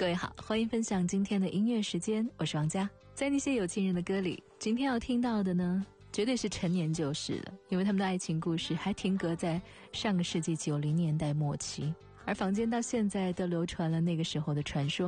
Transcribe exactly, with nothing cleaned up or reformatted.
各位好，欢迎分享今天的音乐时间，我是王佳。在那些有情人的歌里，今天要听到的呢，绝对是陈年旧事了，因为他们的爱情故事还停格在上个世纪九零年代末期，而坊间到现在都流传了那个时候的传说。